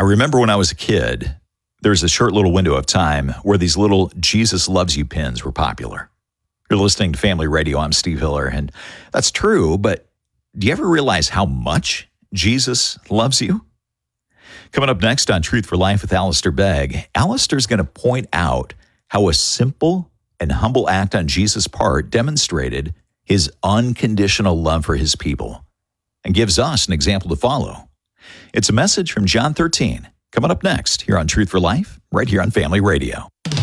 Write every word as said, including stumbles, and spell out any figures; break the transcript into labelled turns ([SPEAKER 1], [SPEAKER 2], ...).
[SPEAKER 1] I remember when I was a kid, there was a short little window of time where these little Jesus Loves You pins were popular. You're listening to Family Radio. I'm Steve Hiller, and that's true, but do you ever realize how much Jesus loves you? Coming up next on Truth for Life with Alistair Begg, Alistair's going to point out how a simple and humble act on Jesus' part demonstrated his unconditional love for his people and gives us an example to follow. It's a message from John thirteen, coming up next here on Truth for Life, right here on Family Radio.